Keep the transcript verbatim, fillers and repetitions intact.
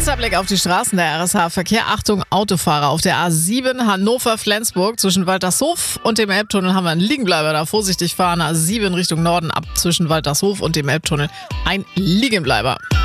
Letzter Blick auf die Straßen der R S H-Verkehr. Achtung, Autofahrer auf der A sieben Hannover-Flensburg. Zwischen Waltershof und dem Elbtunnel haben wir einen Liegenbleiber. Da vorsichtig fahren. A sieben Richtung Norden ab zwischen Waltershof und dem Elbtunnel. Ein Liegenbleiber.